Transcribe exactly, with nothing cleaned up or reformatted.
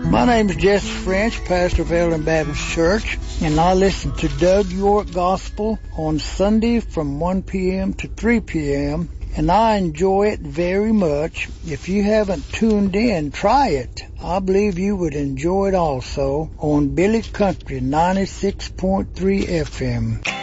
My name is Jesse French, pastor of Ellen Baptist Church, and I listen to Doug York Gospel on Sunday from one p.m. to three p.m., and I enjoy it very much. If you haven't tuned in, try it. I believe you would enjoy it also on Billy Country ninety-six point three F M.